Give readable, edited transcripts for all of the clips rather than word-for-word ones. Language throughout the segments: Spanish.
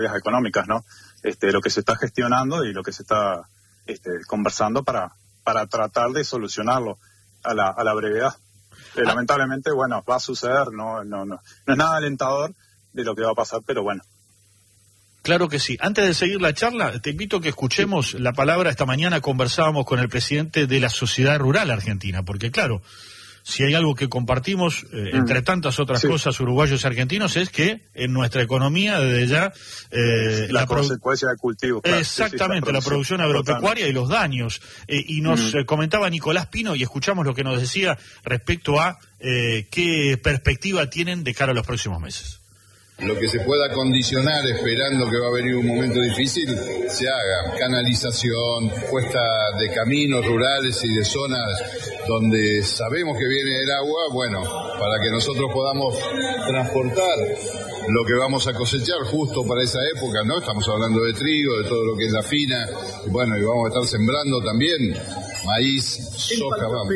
económicas, ¿no? Lo que se está gestionando y lo que se está conversando para tratar de solucionarlo a la brevedad. Lamentablemente, bueno, va a suceder, no es nada alentador de lo que va a pasar, pero bueno. Claro que sí. Antes de seguir la charla, te invito a que escuchemos la palabra. Esta mañana conversábamos con el presidente de la Sociedad Rural Argentina, porque claro, si hay algo que compartimos, entre tantas otras cosas, uruguayos y argentinos, es que en nuestra economía, desde ya... la consecuencia del cultivo. Claro. Exactamente, la producción agropecuaria y los daños. Y nos comentaba Nicolás Pino, y escuchamos lo que nos decía respecto a qué perspectiva tienen de cara a los próximos meses. Lo que se pueda condicionar esperando que va a venir un momento difícil, se haga. Canalización, puesta de caminos rurales y de zonas donde sabemos que viene el agua, bueno, para que nosotros podamos transportar lo que vamos a cosechar justo para esa época, ¿no? Estamos hablando de trigo, de todo lo que es la fina, y bueno, y vamos a estar sembrando también maíz, soja, vamos.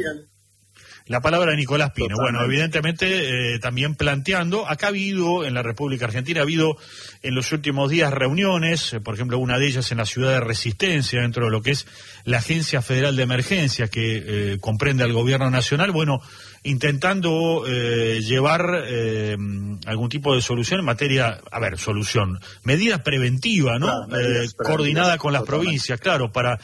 La palabra de Nicolás Pino. Bueno, evidentemente también planteando, acá ha habido, en la República Argentina, ha habido en los últimos días reuniones, por ejemplo, una de ellas en la ciudad de Resistencia, dentro de lo que es la Agencia Federal de Emergencia, que comprende al Gobierno Nacional, bueno, intentando llevar algún tipo de solución en materia, medida preventiva, ¿no? Coordinada con las provincias, claro, para,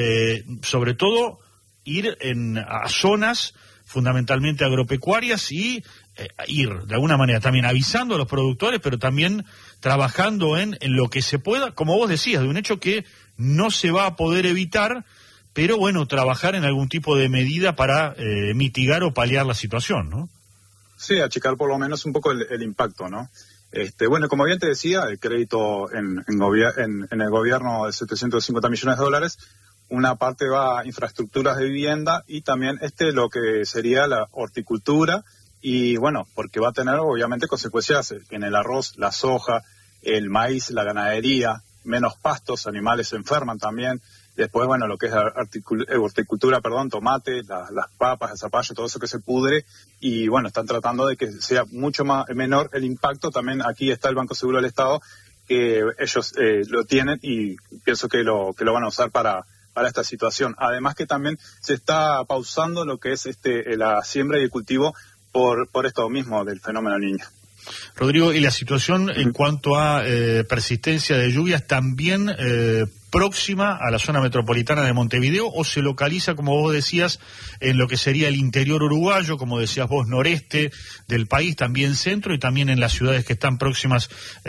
sobre todo, ir a zonas fundamentalmente agropecuarias y ir de alguna manera también avisando a los productores, pero también trabajando en lo que se pueda, como vos decías, de un hecho que no se va a poder evitar, pero bueno, trabajar en algún tipo de medida para mitigar o paliar la situación, ¿no? Sí, achicar por lo menos un poco el impacto, ¿no? Bueno, como bien te decía, el crédito en el gobierno de 750 millones de dólares, una parte va a infraestructuras de vivienda y también lo que sería la horticultura y bueno, porque va a tener obviamente consecuencias en el arroz, la soja, el maíz, la ganadería, menos pastos, animales se enferman también. Después, bueno, lo que es horticultura, tomate, las papas, el zapallo, todo eso que se pudre y bueno, están tratando de que sea mucho menor el impacto. También aquí está el Banco Seguro del Estado, que ellos lo tienen y pienso que lo van a usar para esta situación. Además que también se está pausando lo que es la siembra y el cultivo por esto mismo del fenómeno El Niño. Rodrigo, ¿y la situación en cuanto a persistencia de lluvias también próxima a la zona metropolitana de Montevideo o se localiza, como vos decías, en lo que sería el interior uruguayo, como decías vos, noreste del país, también centro y también en las ciudades que están próximas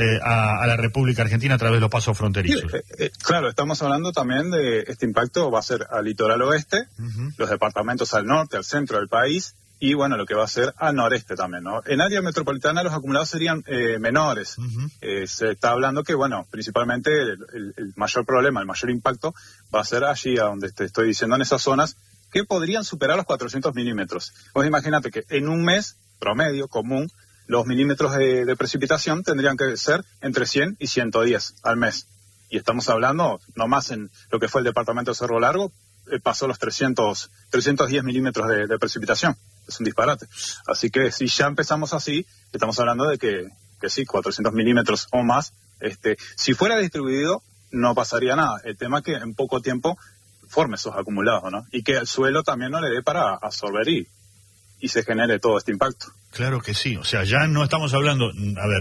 a la República Argentina a través de los pasos fronterizos? Claro, estamos hablando también de este impacto, va a ser al litoral oeste, los departamentos al norte, al centro del país, y bueno, lo que va a ser al noreste también, ¿no? En área metropolitana los acumulados serían menores. Se está hablando que, bueno, principalmente el mayor problema, el mayor impacto va a ser allí, a donde te estoy diciendo, en esas zonas que podrían superar los 400 milímetros. Vos imagínate que en un mes promedio, común, los milímetros de precipitación tendrían que ser entre 100 y 110 al mes. Y estamos hablando, nomás en lo que fue el departamento de Cerro Largo, pasó los 310 milímetros de precipitación. Es un disparate. Así que si ya empezamos así, estamos hablando de que sí, 400 milímetros o más. Si fuera distribuido, no pasaría nada. El tema es que en poco tiempo forme esos acumulados, ¿no? Y que el suelo también no le dé para absorber y se genere todo este impacto. Claro que sí. O sea, ya no estamos hablando,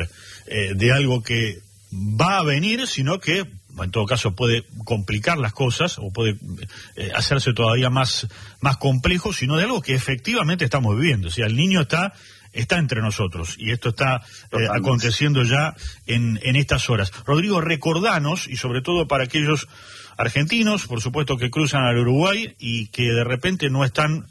de algo que va a venir, sino que en todo caso puede complicar las cosas o puede hacerse todavía más complejo, sino de algo que efectivamente estamos viviendo. O sea, el Niño está entre nosotros y esto está aconteciendo ya en estas horas. Rodrigo, recordanos, y sobre todo para aquellos argentinos, por supuesto, que cruzan al Uruguay y que de repente no están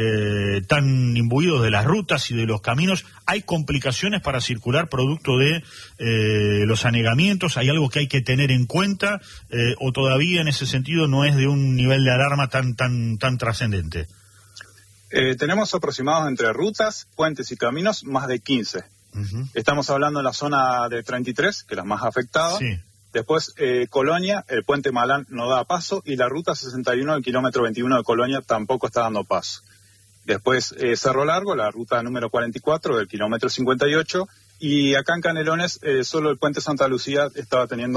tan imbuidos de las rutas y de los caminos, ¿hay complicaciones para circular producto de los anegamientos? ¿Hay algo que hay que tener en cuenta? ¿O todavía en ese sentido no es de un nivel de alarma tan trascendente? Tenemos aproximados entre rutas, puentes y caminos más de 15. Estamos hablando de la zona de 33, que es la más afectada. Sí. Después, Colonia, el puente Malán no da paso y la ruta 61 del kilómetro 21 de Colonia tampoco está dando paso. Después, Cerro Largo, la ruta número 44 del kilómetro 58 y acá en Canelones solo el puente Santa Lucía estaba teniendo